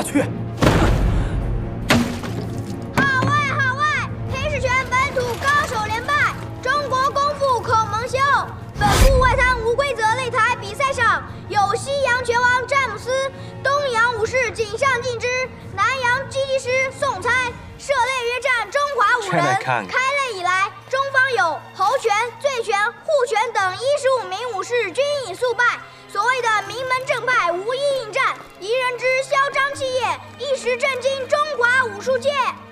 过去。 好外，黑市拳本土高手连败，中国功夫孔蒙羞。本部外滩无规则擂台比赛上，有西洋拳王詹姆斯，东洋武士井上敬之，南洋击击师宋猜，涉猎约战中华五人。开擂以来，中方有猴拳、醉拳、护拳等15名武士均已速败。所谓的名门正派无一应战，夷人之嚣张气焰，一时震惊中华武术界。